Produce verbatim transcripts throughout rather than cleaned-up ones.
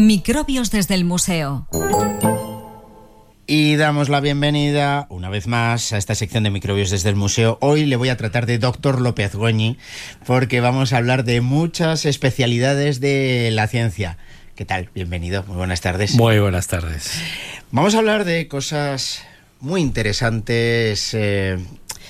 Microbios desde el museo. Y damos la bienvenida una vez más a esta sección de Microbios desde el museo. Hoy le voy a tratar de doctor López Goñi, porque vamos a hablar de muchas especialidades de la ciencia. ¿Qué tal? Bienvenido, muy buenas tardes. Muy buenas tardes. Vamos a hablar de cosas muy interesantes, eh,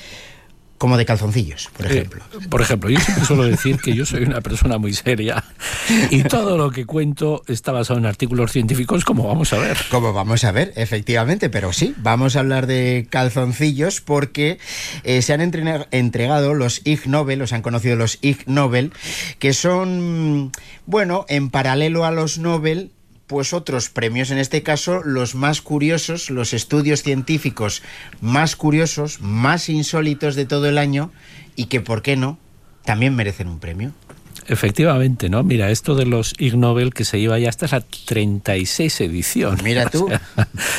como de calzoncillos, por ejemplo. Eh, por ejemplo, yo siempre suelo decir que yo soy una persona muy seria y todo lo que cuento está basado en artículos científicos, como vamos a ver. Como vamos a ver, efectivamente, pero sí, vamos a hablar de calzoncillos porque eh, se han entre- entregado los Ig Nobel, los han conocido los Ig Nobel, que son, bueno, en paralelo a los Nobel, pues otros premios, en este caso los más curiosos, los estudios científicos más curiosos, más insólitos de todo el año y que, ¿por qué no?, también merecen un premio. Efectivamente, ¿no? Mira, esto de los Ig Nobel que se lleva ya hasta la treinta y seis edición. Mira tú. O sea,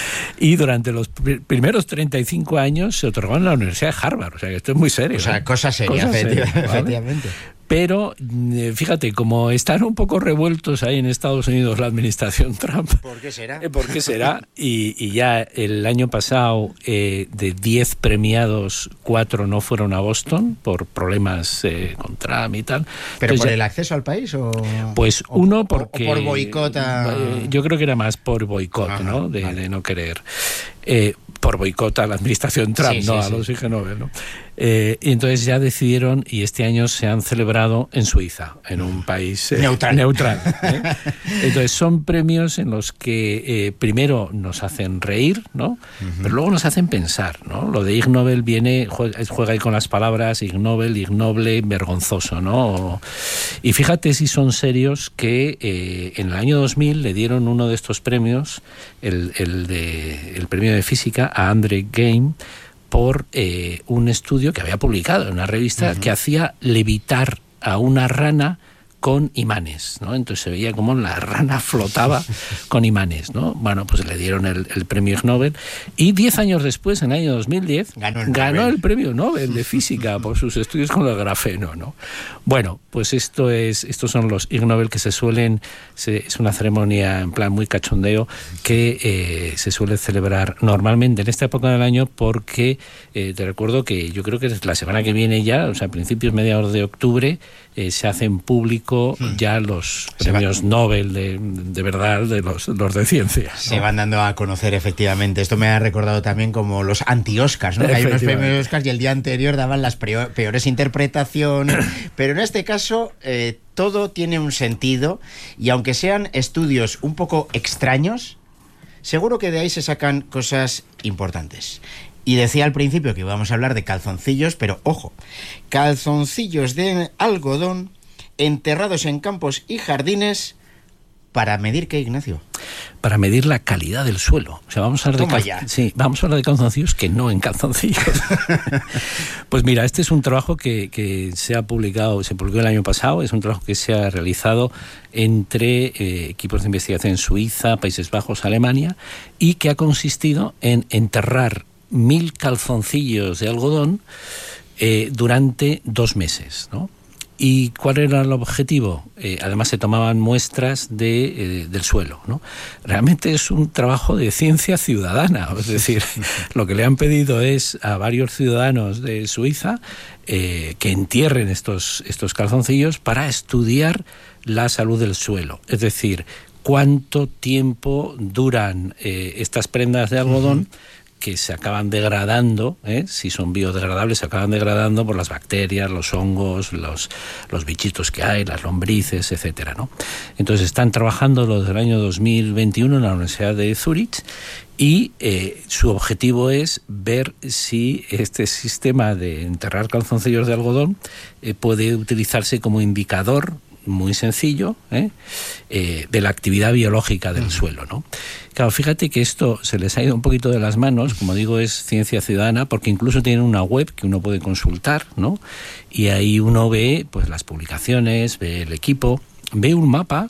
y durante los pr- primeros treinta y cinco años se otorgó en la Universidad de Harvard. O sea, que esto es muy serio. O sea, ¿eh? cosa seria, Cosa efecti- seria, ¿vale? efectivamente. Pero, fíjate, como están un poco revueltos ahí en Estados Unidos la administración Trump. ¿Por qué será? ¿Por qué será? Y, y ya el año pasado, eh, de diez premiados, cuatro no fueron a Boston por problemas eh, con Trump y tal. ¿Pero Entonces, por ya, el acceso al país o...? Pues o, uno o, porque... o por boicot a... eh, Yo creo que era más por boicot, Ajá, ¿no? De, vale. de no querer... Eh, por boicot a la administración Trump, Sí, sí, no a sí. los Ig Nobel, ¿no? Eh, y entonces ya decidieron, y este año se han celebrado en Suiza, en un país eh, Neutral. neutral, ¿eh? Entonces son premios en los que eh, primero nos hacen reír, ¿no? Uh-huh. Pero luego nos hacen pensar, ¿no? Lo de Ig Nobel viene, juega, juega ahí con las palabras Ig Nobel, ignoble, vergonzoso, ¿no? Y fíjate si son serios que eh, en el año dos mil le dieron uno de estos premios, el, el, de, el premio de física, a Andre Geim, por eh, un estudio que había publicado en una revista uh-huh. que hacía levitar a una rana con imanes, ¿no? Entonces se veía como la rana flotaba con imanes, ¿no? Bueno, pues le dieron el, el premio Ig Nobel y diez años después, en el año dos mil diez, ganó el, ganó Nobel. el premio Nobel de física por sus estudios con el grafeno, ¿no? Bueno, pues esto es, estos son los Ig Nobel que se suelen, se, es una ceremonia en plan muy cachondeo que eh, se suele celebrar normalmente en esta época del año porque eh, te recuerdo que yo creo que la semana que viene ya, o sea, a principios, mediados de octubre, eh, se hacen público ya los premios Nobel de, de verdad, de los, los de ciencia, ¿no? Se van dando a conocer, efectivamente. Esto me ha recordado también como los anti-Oscars, ¿no? Hay unos premios Oscars y el día anterior daban las peores interpretaciones, pero en este caso eh, todo tiene un sentido y aunque sean estudios un poco extraños, seguro que de ahí se sacan cosas importantes. Y decía al principio que íbamos a hablar de calzoncillos, pero ojo, calzoncillos de algodón enterrados en campos y jardines, ¿para medir qué, Ignacio? Para medir la calidad del suelo. O sea, vamos a hablar Toma de cal... ya. sí, vamos a hablar de calzoncillos que no en calzoncillos. Pues mira, este es un trabajo que, que se ha publicado, se publicó el año pasado, es un trabajo que se ha realizado entre eh, equipos de investigación en Suiza, Países Bajos, Alemania, y que ha consistido en enterrar mil calzoncillos de algodón eh, durante dos meses, ¿no? ¿Y cuál era el objetivo? Eh, además se tomaban muestras de, eh, del suelo, ¿no? Realmente es un trabajo de ciencia ciudadana, es decir, lo que le han pedido es a varios ciudadanos de Suiza eh, que entierren estos, estos calzoncillos para estudiar la salud del suelo, es decir, cuánto tiempo duran eh, estas prendas de algodón uh-huh. que se acaban degradando, ¿eh? Si son biodegradables, se acaban degradando por las bacterias, los hongos, los, los bichitos que hay, las lombrices, etcétera, ¿no? Entonces están trabajando desde el año dos mil veintiuno en la Universidad de Zúrich y eh, su objetivo es ver si este sistema de enterrar calzoncillos de algodón eh, puede utilizarse como indicador muy sencillo, ¿eh? Eh, de la actividad biológica del uh-huh. suelo, ¿no? Claro, fíjate que esto se les ha ido un poquito de las manos, como digo, es ciencia ciudadana, porque incluso tienen una web que uno puede consultar, ¿no? Y ahí uno ve pues las publicaciones, ve el equipo, ve un mapa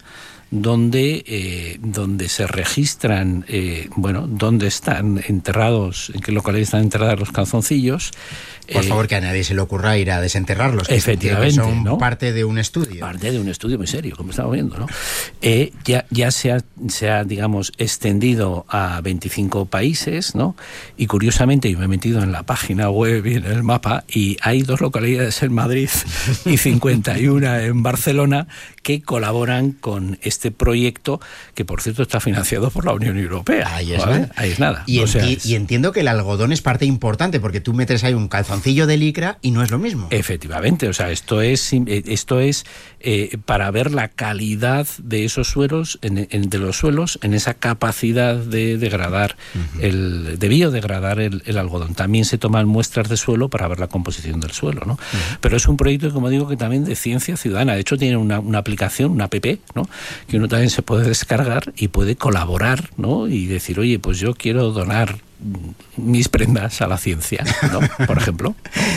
donde, eh, donde se registran, eh, bueno, dónde están enterrados, en qué localidad están enterrados los calzoncillos. Por favor, que a nadie se le ocurra ir a desenterrarlos. Que Efectivamente, que son ¿no? parte de un estudio. Parte de un estudio muy serio, como estamos viendo, ¿no? Eh, ya ya se, ha, se ha, digamos, extendido a veinticinco países, ¿no? Y curiosamente, yo me he metido en la página web y en el mapa, y hay dos localidades en Madrid y cincuenta y una en Barcelona que colaboran con este proyecto, que por cierto está financiado por la Unión Europea. Ahí es, ¿vale? nada. Ahí es nada. Y, o enti sea, es... y entiendo que el algodón es parte importante, porque tú metes ahí un calzoncillo de licra y no es lo mismo. Efectivamente, o sea, esto es esto es eh, para ver la calidad de esos suelos, en, en, de los suelos, en esa capacidad de degradar, uh-huh. el, de biodegradar el, el algodón. También se toman muestras de suelo para ver la composición del suelo, ¿no? Uh-huh. Pero es un proyecto, como digo, que también de ciencia ciudadana. De hecho, tiene una, una aplicación, una app, ¿no? Que uno también se puede descargar y puede colaborar, ¿no? Y decir, oye, pues yo quiero donar mis prendas a la ciencia, ¿no? Por ejemplo.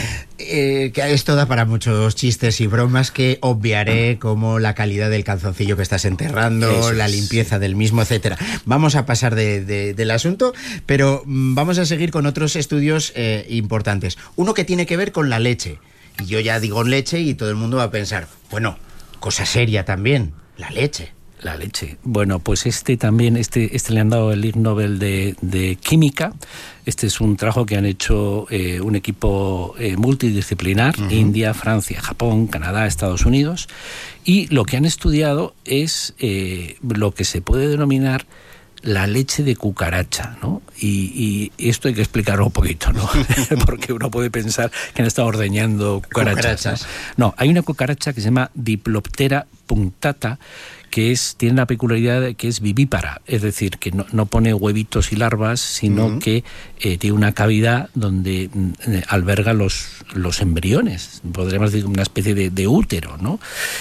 Eh, que esto da para muchos chistes y bromas que obviaré, como la calidad del calzoncillo que estás enterrando, Eso la es. limpieza del mismo, etcétera. Vamos a pasar de, de, del asunto, pero vamos a seguir con otros estudios eh, importantes. Uno que tiene que ver con la leche. Y yo ya digo leche y todo el mundo va a pensar, bueno, cosa seria también, la leche. La leche. Bueno, pues este también, este, este le han dado el Ig Nobel de, de Química. Este es un trabajo que han hecho eh, un equipo eh, multidisciplinar, uh-huh. India, Francia, Japón, Canadá, Estados Unidos. Y lo que han estudiado es eh, lo que se puede denominar la leche de cucaracha, ¿no? Y, y esto hay que explicarlo un poquito, ¿no? Porque uno puede pensar que han estado ordeñando cucarachas. cucarachas. ¿no? no, hay una cucaracha que se llama Diploptera punctata, que es, tiene la peculiaridad de que es vivípara, es decir, que no, no pone huevitos y larvas, sino uh-huh. que eh, tiene una cavidad donde eh, alberga los, los embriones, podríamos decir una especie de, de útero, ¿no?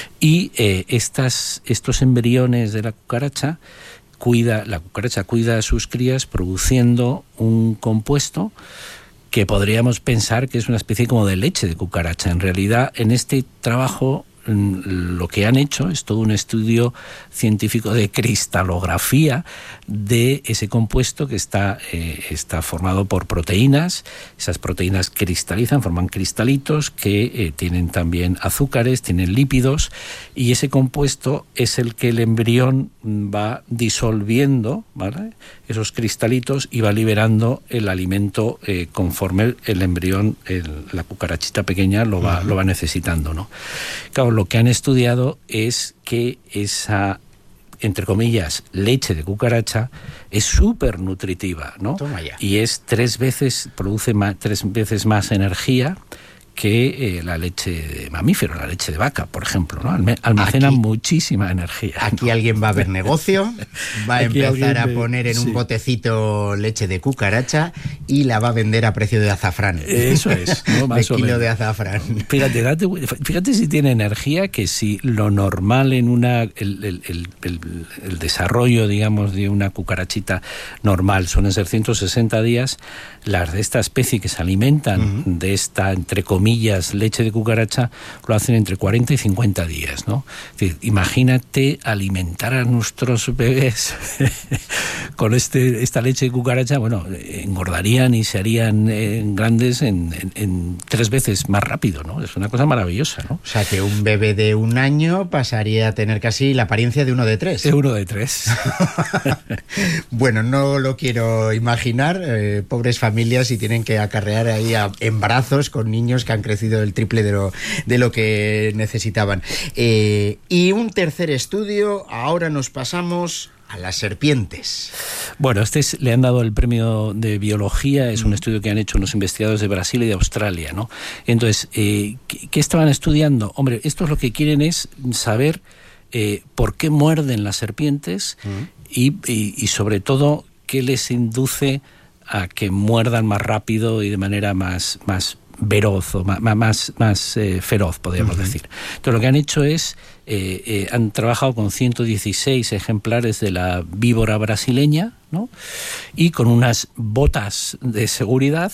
Y eh, estas, estos embriones de la cucaracha, cuida, la cucaracha cuida a sus crías produciendo un compuesto que podríamos pensar que es una especie como de leche de cucaracha. En realidad, en este trabajo, lo que han hecho es todo un estudio científico de cristalografía de ese compuesto que está, eh, está formado por proteínas. Esas proteínas cristalizan, forman cristalitos que eh, tienen también azúcares, tienen lípidos, y ese compuesto es el que el embrión va disolviendo, ¿vale?, esos cristalitos, y va liberando el alimento eh, conforme el, el embrión, el, la cucarachita pequeña lo va, uh-huh. lo va necesitando, ¿no? Claro, lo que han estudiado es que esa, entre comillas, leche de cucaracha es súper nutritiva, ¿no? Toma ya. Y es tres veces, produce más, tres veces más energía que eh, la leche de mamífero, la leche de vaca, por ejemplo, ¿no? Almacena aquí, muchísima energía. Aquí ¿no? alguien va a ver negocio, va a aquí empezar a poner en sí. un botecito leche de cucaracha y la va a vender a precio de azafrán. Eso es, ¿no? Más de o kilo menos. de azafrán. Fíjate, date, fíjate si tiene energía, que si lo normal en una el, el, el, el, el desarrollo, digamos, de una cucarachita normal suelen ser ciento sesenta días, las de esta especie que se alimentan uh-huh. de esta, entre comillas, leche de cucaracha, lo hacen entre cuarenta y cincuenta días, ¿no? Es decir, imagínate alimentar a nuestros bebés con este esta leche de cucaracha, bueno, engordarían y se harían eh, grandes en, en, en tres veces más rápido, ¿no? Es una cosa maravillosa, ¿no? O sea, que un bebé de un año pasaría a tener casi la apariencia de uno de tres. De uno de tres. Bueno, no lo quiero imaginar, eh, pobres familias, y tienen que acarrear ahí a embarazos con niños que han crecido el triple de lo, de lo que necesitaban. Eh, y un tercer estudio, ahora nos pasamos a las serpientes. Bueno, este es, le han dado el premio de biología, es mm. un estudio que han hecho unos investigadores de Brasil y de Australia, ¿no? Entonces, eh, ¿qué, ¿qué estaban estudiando? Hombre, estos lo que quieren es saber eh, por qué muerden las serpientes mm. y, y, y sobre todo qué les induce a que muerdan más rápido y de manera más, más veroz o más, más, más eh, feroz, podríamos uh-huh. decir. Entonces lo que han hecho es, eh, eh, han trabajado con ciento dieciséis ejemplares de la víbora brasileña, ¿no? Y con unas botas de seguridad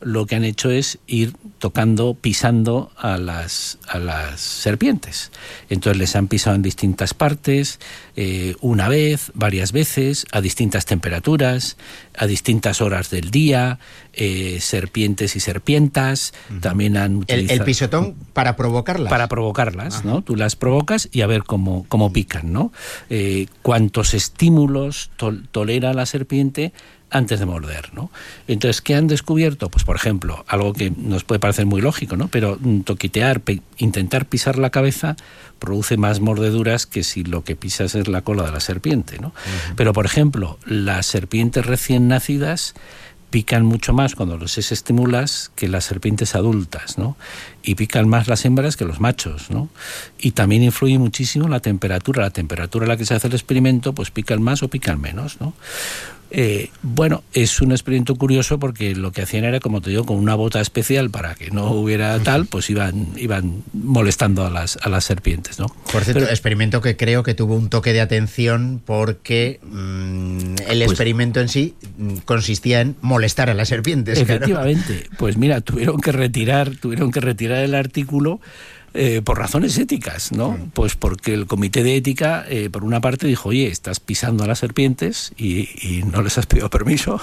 lo que han hecho es ir tocando, pisando a las, a las serpientes. Entonces les han pisado en distintas partes, eh, una vez, varias veces, a distintas temperaturas, a distintas horas del día, eh, serpientes y serpientas. Uh-huh. También han utilizado... El, el pisotón para provocarlas. Para provocarlas, uh-huh. ¿no? Tú las provocas y a ver cómo, cómo pican, ¿no? Eh, cuántos estímulos tol- tolera la serpiente antes de morder, ¿no? Entonces, ¿qué han descubierto? Pues, por ejemplo, algo que nos puede parecer muy lógico, ¿no? Pero toquitear, pe- intentar pisar la cabeza produce más mordeduras que si lo que pisas es la cola de la serpiente, ¿no? Uh-huh. Pero, por ejemplo, las serpientes recién nacidas pican mucho más cuando los estimulas que las serpientes adultas, ¿no? Y pican más las hembras que los machos, ¿no? Y también influye muchísimo la temperatura. La temperatura a la que se hace el experimento, pues pican más o pican menos, ¿no? Eh, bueno, es un experimento curioso porque lo que hacían era, como te digo, con una bota especial para que no hubiera tal, pues iban iban molestando a las a las serpientes, ¿no? Por cierto, Pero, experimento que creo que tuvo un toque de atención porque mmm, el pues, experimento en sí consistía en molestar a las serpientes. Efectivamente. Claro. Pues mira, tuvieron que retirar, tuvieron que retirar el artículo. Eh, por razones éticas, ¿no? Sí. Pues porque el comité de ética, eh, por una parte, dijo, oye, estás pisando a las serpientes y, y no les has pedido permiso,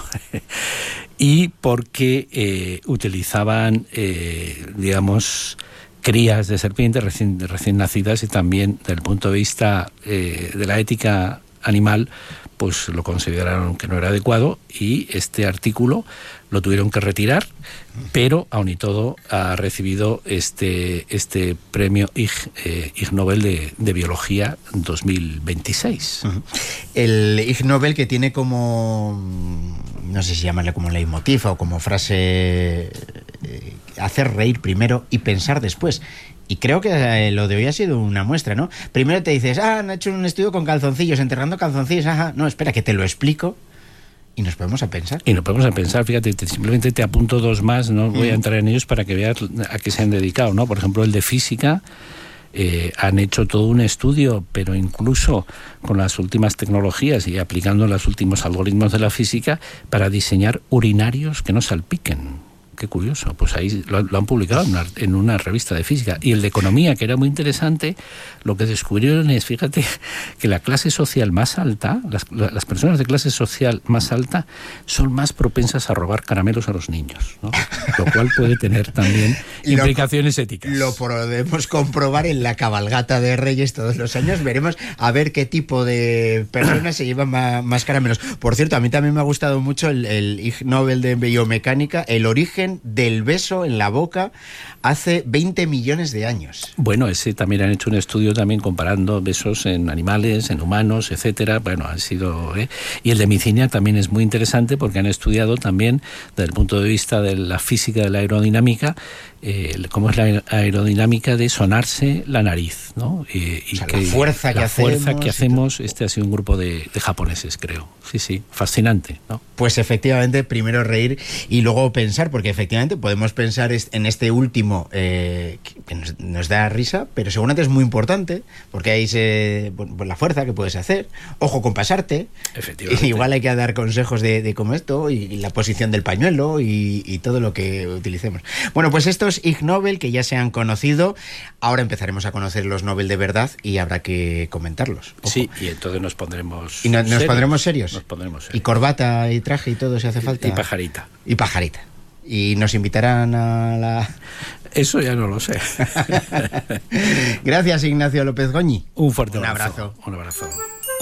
y porque eh, utilizaban, eh, digamos, crías de serpientes recién, recién nacidas, y también, desde el punto de vista eh, de la ética animal, pues lo consideraron que no era adecuado, y este artículo lo tuvieron que retirar, pero aun y todo ha recibido este este premio Ig, eh, Ig Nobel de, de Biología dos mil veintiséis. Uh-huh. El Ig Nobel, que tiene como, no sé si llamarle como leitmotiv o como frase, eh, hacer reír primero y pensar después. Y creo que eh, lo de hoy ha sido una muestra, ¿no? Primero te dices, ah, han hecho un estudio con calzoncillos, enterrando calzoncillos, ajá. No, espera, que te lo explico y nos ponemos a pensar. Y nos ponemos a pensar, fíjate, te, simplemente te apunto dos más, no voy mm. a entrar en ellos para que veas a qué se han dedicado, ¿no? Por ejemplo, el de física, eh, han hecho todo un estudio, pero incluso con las últimas tecnologías y aplicando los últimos algoritmos de la física para diseñar urinarios que no salpiquen. Qué curioso, pues ahí lo, lo han publicado en una, en una revista de física. Y el de economía, que era muy interesante, lo que descubrieron es, fíjate, que la clase social más alta, las, las personas de clase social más alta, son más propensas a robar caramelos a los niños, ¿no? Lo cual puede tener también implicaciones lo, éticas. Lo podemos comprobar en la cabalgata de Reyes todos los años. Veremos a ver qué tipo de personas se llevan más, más caramelos. Por cierto, a mí también me ha gustado mucho el, el Ig Nobel de Biomecánica, el origen del beso en la boca hace veinte millones de años. Bueno, ese también han hecho un estudio también comparando besos en animales, en humanos, etcétera. Bueno, han sido... ¿eh? Y el de micinia también es muy interesante porque han estudiado también, desde el punto de vista de la física de la aerodinámica, eh, cómo es la aerodinámica de sonarse la nariz, ¿no? Eh, y o sea, que, la fuerza que la hacemos. fuerza que hacemos, este ha sido un grupo de, de japoneses, creo. Sí, sí, fascinante, ¿no? Pues efectivamente, primero reír y luego pensar, porque efectivamente podemos pensar en este último eh, que nos, nos da risa, pero seguramente es muy importante, porque ahí se, bueno, pues la fuerza que puedes hacer, ojo con pasarte, efectivamente. Igual hay que dar consejos de, de cómo esto, y, y la posición del pañuelo y, y todo lo que utilicemos. Bueno, pues estos Ig Nobel que ya se han conocido, ahora empezaremos a conocer los Nobel de verdad y habrá que comentarlos. Ojo. Sí, y entonces nos pondremos ¿Y no, nos serios. pondremos serios? Nos pondremos serios. Y corbata y traje y todo si hace falta. Y pajarita. Y pajarita. ¿Y nos invitarán a la...? Eso ya no lo sé. Gracias, Ignacio López Goñi. Un fuerte Un abrazo. abrazo. Un abrazo.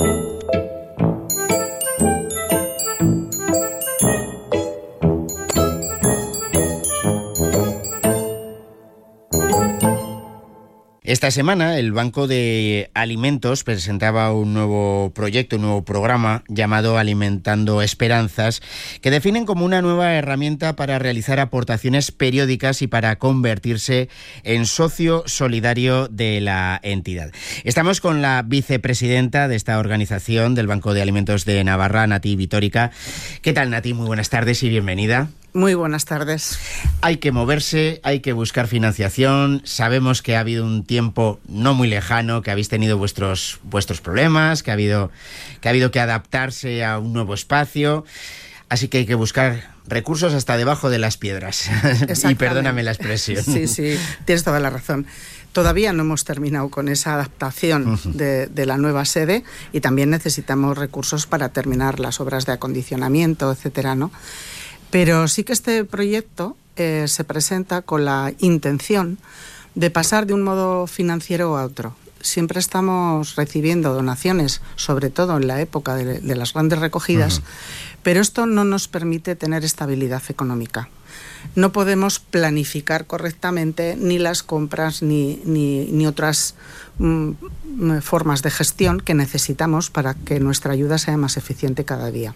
Esta semana el Banco de Alimentos presentaba un nuevo proyecto, un nuevo programa llamado Alimentando Esperanzas, que definen como una nueva herramienta para realizar aportaciones periódicas y para convertirse en socio solidario de la entidad. Estamos con la vicepresidenta de esta organización del Banco de Alimentos de Navarra, Nati Vitórica. ¿Qué tal, Nati? Muy buenas tardes y bienvenida. Muy buenas tardes. Hay que moverse, hay que buscar financiación. Sabemos que ha habido un tiempo no muy lejano, que habéis tenido vuestros vuestros problemas, que ha habido que ha habido que adaptarse a un nuevo espacio. Así que hay que buscar recursos hasta debajo de las piedras. Y perdóname la expresión. Sí, sí, tienes toda la razón. Todavía no hemos terminado con esa adaptación uh-huh. de, de la nueva sede y también necesitamos recursos para terminar las obras de acondicionamiento, etcétera, ¿no? Pero sí que este proyecto eh, se presenta con la intención de pasar de un modo financiero a otro. Siempre estamos recibiendo donaciones, sobre todo en la época de, de las grandes recogidas, uh-huh. pero esto no nos permite tener estabilidad económica. No podemos planificar correctamente ni las compras ni, ni, ni otras mm, formas de gestión que necesitamos para que nuestra ayuda sea más eficiente cada día.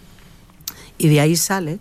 Y de ahí sale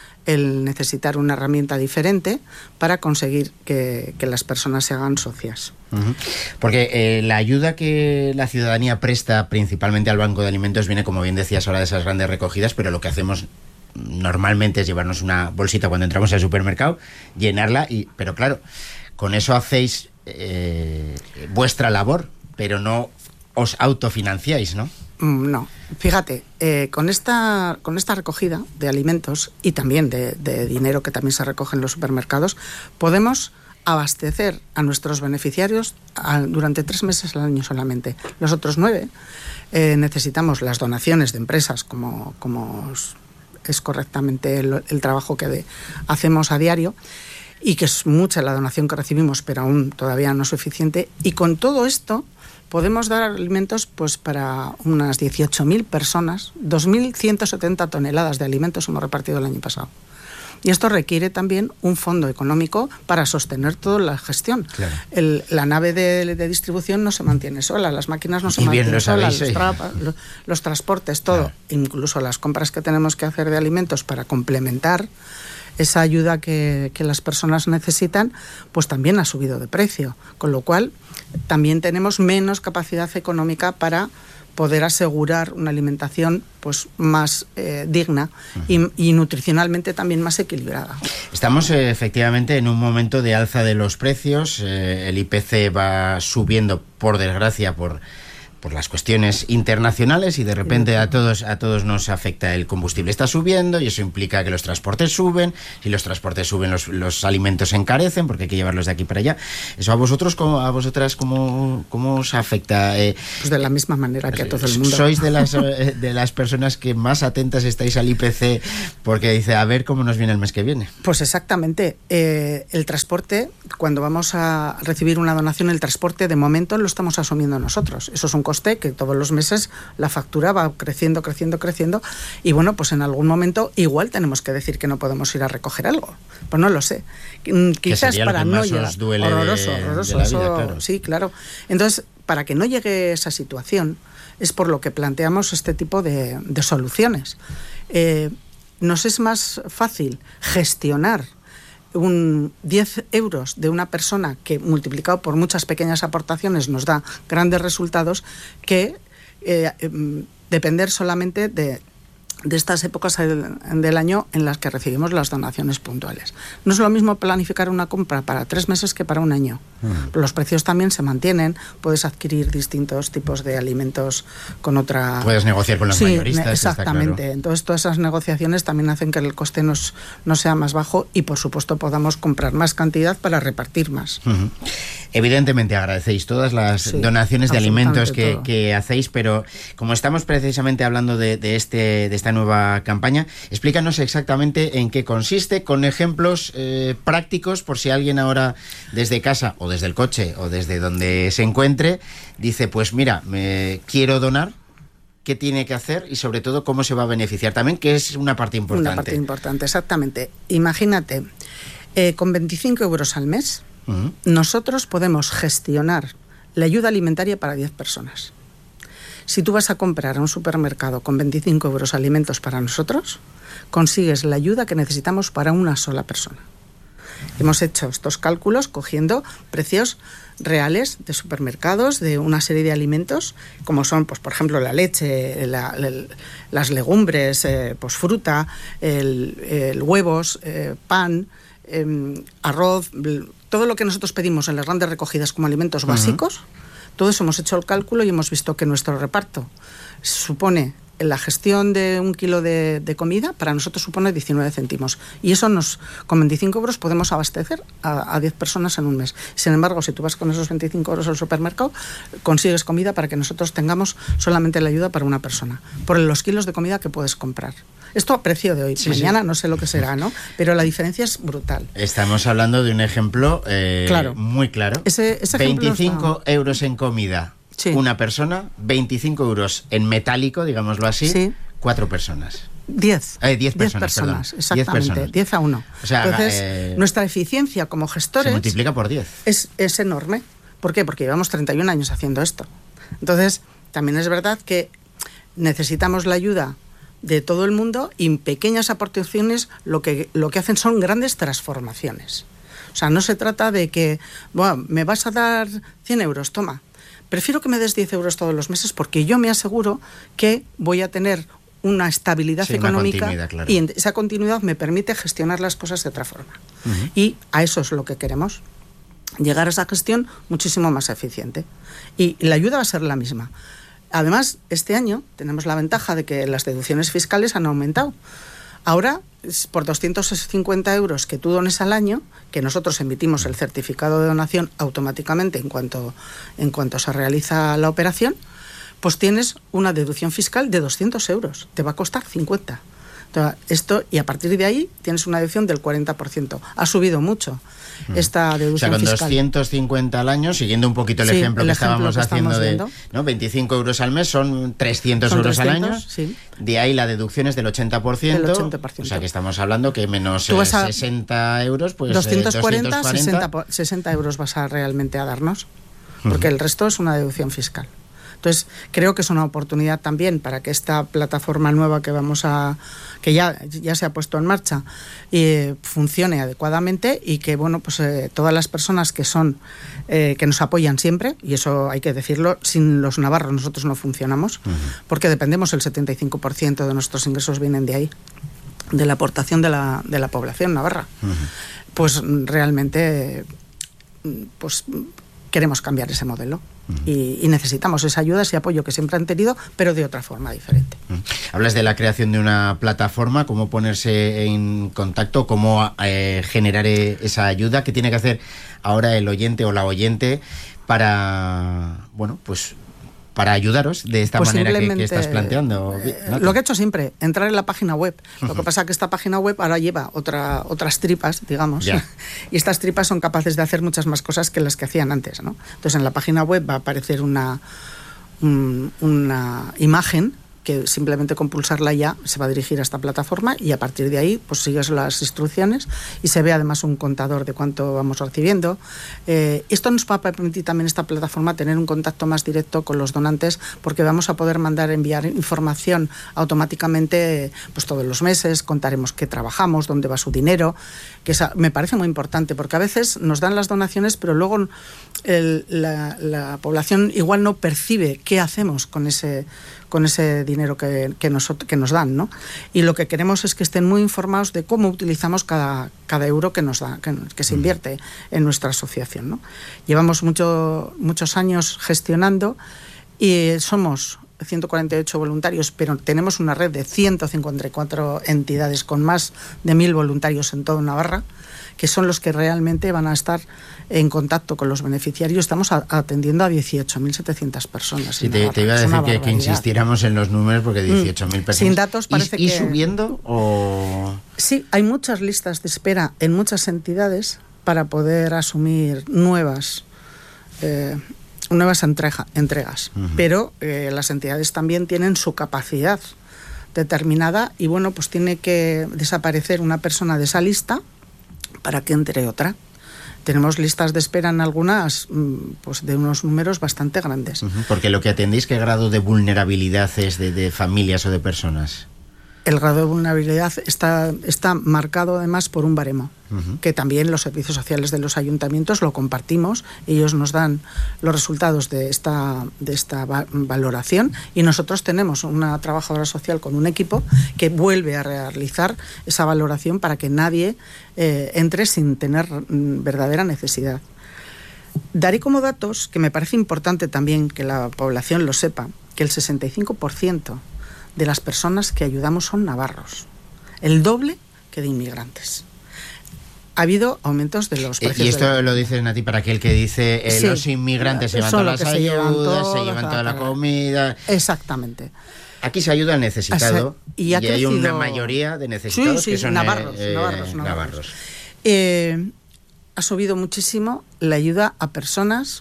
el necesitar una herramienta diferente para conseguir que, que las personas se hagan socias. Uh-huh. Porque eh, la ayuda que la ciudadanía presta principalmente al Banco de Alimentos viene, como bien decías ahora, de esas grandes recogidas, pero lo que hacemos normalmente es llevarnos una bolsita cuando entramos al supermercado, llenarla, y pero claro, con eso hacéis eh, vuestra labor, pero no os autofinanciáis, ¿no? No, fíjate, eh, con esta con esta recogida de alimentos y también de, de dinero que también se recoge en los supermercados, podemos abastecer a nuestros beneficiarios a, durante tres meses al año solamente. Los otros nueve eh, necesitamos las donaciones de empresas, como, como es correctamente el, el trabajo que de, hacemos a diario, y que es mucha la donación que recibimos, pero aún todavía no es suficiente. Y con todo esto podemos dar alimentos pues para unas dieciocho mil personas, dos mil ciento setenta toneladas de alimentos hemos repartido el año pasado. Y esto requiere también un fondo económico para sostener toda la gestión. Claro. El, la nave de, de distribución no se mantiene sola, las máquinas no se y mantienen solas, los, tra los, los transportes, todo, claro. Incluso las compras que tenemos que hacer de alimentos para complementar esa ayuda que, que las personas necesitan, pues también ha subido de precio, con lo cual también tenemos menos capacidad económica para poder asegurar una alimentación pues más eh, digna uh-huh. y, y nutricionalmente también más equilibrada. Estamos eh, efectivamente en un momento de alza de los precios, eh, el I P C va subiendo, por desgracia, por por las cuestiones internacionales, y de repente a todos a todos nos afecta. El combustible está subiendo y eso implica que los transportes suben. Si los transportes suben, los, los alimentos se encarecen porque hay que llevarlos de aquí para allá. Eso a vosotros, como a vosotras, ¿cómo, cómo os afecta? Eh, pues de la misma manera que a todo el mundo. ¿Sois de las, de las personas que más atentas estáis al I P C porque dice, a ver cómo nos viene el mes que viene? Pues exactamente. Eh, el transporte, cuando vamos a recibir una donación, el transporte de momento lo estamos asumiendo nosotros. Eso es un coste que todos los meses la factura va creciendo, creciendo, creciendo, y bueno, pues en algún momento igual tenemos que decir que no podemos ir a recoger algo. Pues no lo sé. Quizás para no llegar. Horroroso, horroroso. De eso, vida, claro. Sí, claro. Entonces, para que no llegue esa situación, es por lo que planteamos este tipo de, de soluciones. Eh, nos es más fácil gestionar un diez euros de una persona que multiplicado por muchas pequeñas aportaciones nos da grandes resultados que eh, eh, depender solamente de, de estas épocas del, del año en las que recibimos las donaciones puntuales. No es lo mismo planificar una compra para tres meses que para un año. Mm. Los precios también se mantienen, puedes adquirir distintos tipos de alimentos con otra... Puedes negociar con los sí, mayoristas. Exactamente. Está claro. Entonces todas esas negociaciones también hacen que el coste nos, no sea más bajo y por supuesto podamos comprar más cantidad para repartir más. Uh-huh. Evidentemente agradecéis todas las sí, donaciones de alimentos que, que hacéis, pero como estamos precisamente hablando de, de, este, de esta nueva campaña, explícanos exactamente en qué consiste, con ejemplos eh, prácticos, por si alguien ahora desde casa o desde el coche o desde donde se encuentre dice, pues mira, me quiero donar. ¿Qué tiene que hacer y sobre todo cómo se va a beneficiar también, que es una parte importante? Una parte importante, exactamente. Imagínate, eh, con veinticinco euros al mes, uh-huh. nosotros podemos gestionar la ayuda alimentaria para diez personas. Si tú vas a comprar a un supermercado con veinticinco euros alimentos para nosotros, consigues la ayuda que necesitamos para una sola persona. Hemos hecho estos cálculos cogiendo precios reales de supermercados de una serie de alimentos como son, pues por ejemplo, la leche, la, la, las legumbres, eh, pues fruta, el, el huevos, eh, pan, eh, arroz, todo lo que nosotros pedimos en las grandes recogidas como alimentos básicos. Uh-huh. Todo eso hemos hecho el cálculo y hemos visto que nuestro reparto supone la gestión de un kilo de, de comida para nosotros supone diecinueve céntimos. Y eso nos, con veinticinco euros podemos abastecer a, a diez personas en un mes. Sin embargo, si tú vas con esos veinticinco euros al supermercado, consigues comida para que nosotros tengamos solamente la ayuda para una persona, por los kilos de comida que puedes comprar. Esto a precio de hoy. Sí, mañana sí. No sé lo que será, ¿no? Pero la diferencia es brutal. Estamos hablando de un ejemplo eh, claro. muy claro. Ese, ese veinticinco está... euros en comida. Sí. Una persona, veinticinco euros en metálico, digámoslo así, sí. cuatro personas. diez. Eh, diez personas, personas perdón. Exactamente, diez a uno. O sea, Entonces, eh, nuestra eficiencia como gestores... Se multiplica por diez. Es, es enorme. ¿Por qué? Porque llevamos treinta y un años haciendo esto. Entonces, también es verdad que necesitamos la ayuda de todo el mundo y en pequeñas aportaciones lo que, lo que hacen son grandes transformaciones. O sea, no se trata de que, bueno, me vas a dar cien euros, toma. Prefiero que me des diez euros todos los meses porque yo me aseguro que voy a tener una estabilidad sí, económica una claro. y en esa continuidad me permite gestionar las cosas de otra forma. Uh-huh. Y a eso es lo que queremos, llegar a esa gestión muchísimo más eficiente. Y la ayuda va a ser la misma. Además, este año tenemos la ventaja de que las deducciones fiscales han aumentado. Ahora, por doscientos cincuenta euros que tú dones al año, que nosotros emitimos el certificado de donación automáticamente en cuanto, en cuanto se realiza la operación, pues tienes una deducción fiscal de doscientos euros. Te va a costar cincuenta. Entonces, esto, y a partir de ahí tienes una deducción del cuarenta por ciento. Ha subido mucho esta deducción fiscal. O sea, con fiscal. doscientos cincuenta al año, siguiendo un poquito el sí, ejemplo el que ejemplo estábamos que haciendo de ¿no? veinticinco euros al mes, son trescientos son euros trescientos, al año. Sí. De ahí la deducción es del ochenta por ciento. Del ochenta por ciento. O sea, que estamos hablando que menos eh, sesenta euros, pues doscientos cuarenta, eh, doscientos cuarenta. sesenta, sesenta euros vas a realmente a darnos, porque uh-huh. el resto es una deducción fiscal. Entonces, creo que es una oportunidad también para que esta plataforma nueva que vamos a que ya, ya se ha puesto en marcha eh, funcione adecuadamente y que, bueno, pues eh, todas las personas que son eh, que nos apoyan siempre, y eso hay que decirlo, sin los navarros nosotros no funcionamos, uh-huh. porque dependemos, el setenta y cinco por ciento de nuestros ingresos vienen de ahí, de la aportación de la, de la población navarra. Uh-huh. Pues realmente, pues queremos cambiar ese modelo. Uh-huh. y, y necesitamos esa ayuda, ese apoyo que siempre han tenido, pero de otra forma diferente. Uh-huh. Hablas de la creación de una plataforma, cómo ponerse en contacto, cómo eh, generar esa ayuda. ¿Qué tiene que hacer ahora el oyente o la oyente para, bueno, pues para ayudaros de esta pues manera que, que estás planteando? Eh, lo que he hecho siempre, entrar en la página web. Uh-huh. Lo que pasa es que esta página web ahora lleva otra, otras tripas, digamos, yeah. y estas tripas son capaces de hacer muchas más cosas que las que hacían antes, ¿no? Entonces en la página web va a aparecer una, un, una imagen que simplemente con pulsarla ya se va a dirigir a esta plataforma y a partir de ahí pues sigues las instrucciones y se ve además un contador de cuánto vamos recibiendo. Eh, esto nos va a permitir también esta plataforma tener un contacto más directo con los donantes porque vamos a poder mandar, enviar información automáticamente pues todos los meses, contaremos qué trabajamos, dónde va su dinero, que esa, me parece muy importante porque a veces nos dan las donaciones pero luego el, la, la población igual no percibe qué hacemos con ese con ese dinero que, que, nos, que nos dan, ¿no? Y lo que queremos es que estén muy informados de cómo utilizamos cada, cada euro que nos da, que, que se invierte en nuestra asociación, ¿no? Llevamos mucho, muchos años gestionando y somos ciento cuarenta y ocho voluntarios, pero tenemos una red de ciento cincuenta y cuatro entidades con más de mil voluntarios en toda Navarra, que son los que realmente van a estar en contacto con los beneficiarios. Estamos a, atendiendo a dieciocho mil setecientas personas. Sí, te, te iba a decir que, que insistiéramos en los números porque dieciocho mil personas. Sin datos parece ¿Y, y que... ¿Y subiendo o...? Sí, hay muchas listas de espera en muchas entidades para poder asumir nuevas... Eh, nuevas entrega, entregas, uh-huh. pero eh, las entidades también tienen su capacidad determinada y bueno, pues tiene que desaparecer una persona de esa lista para que entre otra. Tenemos listas de espera en algunas pues de unos números bastante grandes. Uh-huh. Porque lo que atendéis, ¿qué grado de vulnerabilidad es de, de familias o de personas? El grado de vulnerabilidad está, está marcado además por un baremo, uh-huh. que también los servicios sociales de los ayuntamientos lo compartimos, ellos nos dan los resultados de esta, de esta va- valoración y nosotros tenemos una trabajadora social con un equipo que vuelve a realizar esa valoración para que nadie eh, entre sin tener mm, verdadera necesidad. Daré como datos, que me parece importante también que la población lo sepa, que el sesenta y cinco por ciento de las personas que ayudamos son navarros, el doble que de inmigrantes. Ha habido aumentos de los precios. Y esto de... lo dices, Nati, para aquel que dice eh, sí, los inmigrantes se llevan todas las ayudas, se llevan toda la comida. Exactamente. Aquí se ayuda al necesitado y, y hay crecido... una mayoría de necesitados sí, sí, que son navarros, eh, navarros, navarros. navarros. Eh, ha subido muchísimo la ayuda a personas,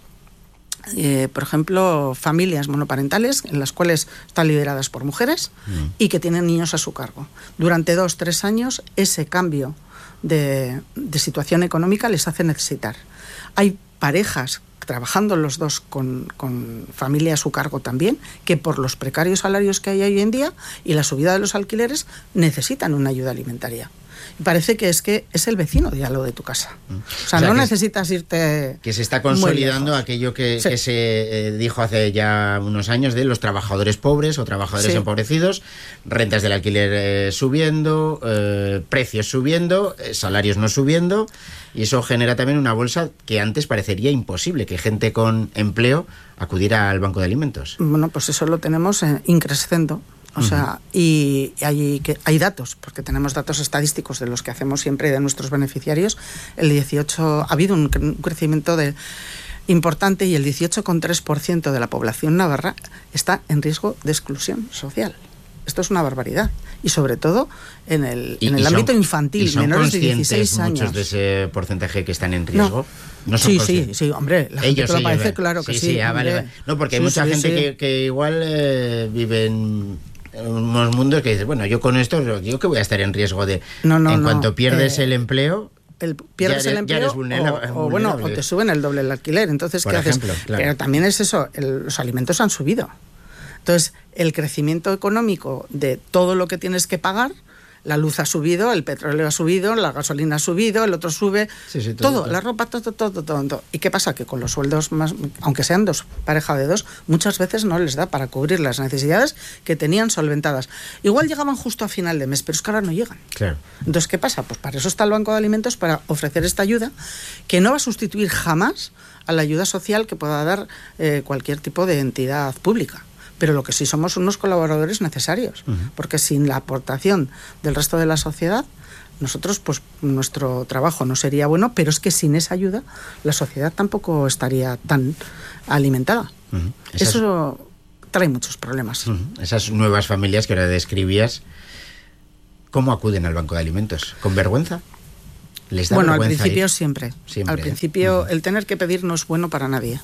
eh, por ejemplo, familias monoparentales, en las cuales están lideradas por mujeres mm. y que tienen niños a su cargo. Durante dos, tres años, ese cambio de, de situación económica les hace necesitar. Hay parejas trabajando los dos con, con familia a su cargo también, que por los precarios salarios que hay hoy en día y la subida de los alquileres necesitan una ayuda alimentaria. Y parece que es que es el vecino de al lado de tu casa. O sea, o sea no necesitas irte... Que se está consolidando aquello que, sí. que se eh, dijo hace ya unos años de los trabajadores pobres o trabajadores sí. empobrecidos, rentas del alquiler eh, subiendo, eh, precios subiendo, eh, salarios no subiendo, y eso genera también una bolsa que antes parecería imposible, que gente con empleo acudiera al banco de alimentos. Bueno, pues eso lo tenemos eh, increscendo. O sea, uh-huh. y hay, que, hay datos, porque tenemos datos estadísticos de los que hacemos siempre de nuestros beneficiarios. El dieciocho ha habido un, un crecimiento de, importante y el dieciocho coma tres por ciento de la población navarra está en riesgo de exclusión social. Esto es una barbaridad. Y sobre todo en el, y, en el y ámbito son, infantil, menores de dieciséis años. ¿Muchos de ese porcentaje que están en riesgo? No. No sí, sí, sí, hombre, la gente Ellos que sí, lo parece, claro que sí. sí, sí ah, vale, vale. No, porque hay sí, mucha sí, gente sí. Que, que igual eh, vive en unos mundos que dices, bueno, yo con esto, yo que voy a estar en riesgo de... No, no, en no. cuanto pierdes eh, el empleo... El, pierdes ya, el empleo vulnerable, o, o, bueno, o te suben el doble el alquiler. Entonces, Por ¿qué ejemplo, haces? Claro. Pero también es eso, el, los alimentos han subido. Entonces, el crecimiento económico de todo lo que tienes que pagar, la luz ha subido, el petróleo ha subido, la gasolina ha subido, el otro sube, sí, sí, todo, todo, todo, la ropa, todo, todo, todo, todo. ¿Y qué pasa? Que con los sueldos más, aunque sean dos, pareja de dos, muchas veces no les da para cubrir las necesidades que tenían solventadas. Igual llegaban justo a final de mes, pero es que ahora no llegan. Claro. Entonces, ¿qué pasa? Pues para eso está el Banco de Alimentos, para ofrecer esta ayuda, que no va a sustituir jamás a la ayuda social que pueda dar eh, cualquier tipo de entidad pública. Pero lo que sí somos unos colaboradores necesarios, uh-huh. porque sin la aportación del resto de la sociedad, nosotros, pues nuestro trabajo no sería bueno, pero es que sin esa ayuda la sociedad tampoco estaría tan alimentada. Uh-huh. Esas... Eso trae muchos problemas. Uh-huh. Esas nuevas familias que ahora describías, ¿cómo acuden al Banco de Alimentos? ¿Con vergüenza? ¿Les da bueno, vergüenza al principio ir? siempre. siempre. Al principio uh-huh. el tener que pedir no es bueno para nadie.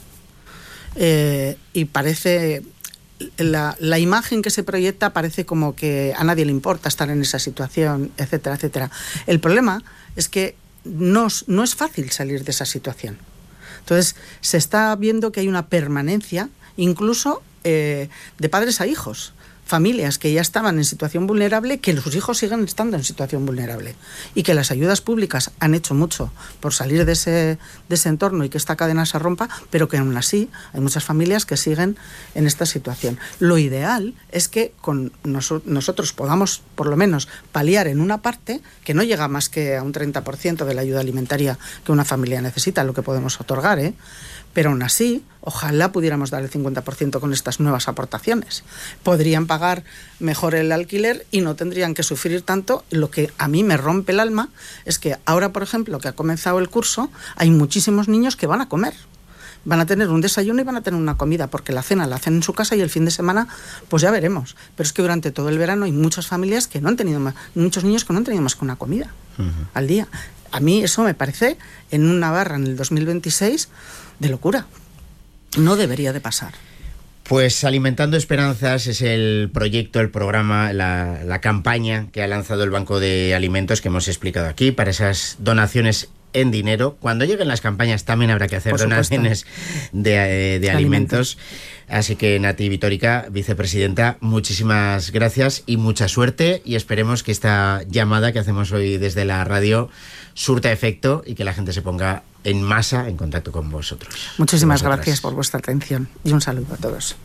Eh, y parece... La, la imagen que se proyecta parece como que a nadie le importa estar en esa situación, etcétera, etcétera. El problema es que no, no es fácil salir de esa situación. Entonces, se está viendo que hay una permanencia, incluso eh, de padres a hijos. Familias que ya estaban en situación vulnerable, que sus hijos siguen estando en situación vulnerable y que las ayudas públicas han hecho mucho por salir de ese, de ese entorno y que esta cadena se rompa, pero que aún así hay muchas familias que siguen en esta situación. Lo ideal es que con nos, nosotros podamos por lo menos paliar en una parte, que no llega más que a un treinta por ciento de la ayuda alimentaria que una familia necesita, lo que podemos otorgar, ¿eh? Pero aún así, ojalá pudiéramos dar el cincuenta por ciento con estas nuevas aportaciones. Podrían pagar mejor el alquiler y no tendrían que sufrir tanto. Lo que a mí me rompe el alma es que ahora, por ejemplo, que ha comenzado el curso, hay muchísimos niños que van a comer. Van a tener un desayuno y van a tener una comida, porque la cena la hacen en su casa y el fin de semana, pues ya veremos. Pero es que durante todo el verano hay muchas familias que no han tenido más, muchos niños que no han tenido más que una comida uh-huh. al día. A mí eso me parece, en un Navarra en el dos mil veintiséis, de locura. No debería de pasar. Pues Alimentando Esperanzas es el proyecto, el programa, la, la campaña que ha lanzado el Banco de Alimentos, que hemos explicado aquí, para esas donaciones en dinero. Cuando lleguen las campañas también habrá que hacer donaciones de, de alimentos. Así que Nati Vitórica, vicepresidenta, muchísimas gracias y mucha suerte, y esperemos que esta llamada que hacemos hoy desde la radio surta efecto y que la gente se ponga en masa en contacto con vosotros. Muchísimas gracias por vuestra atención y un saludo a todos.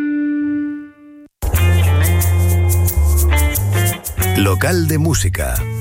Local de música.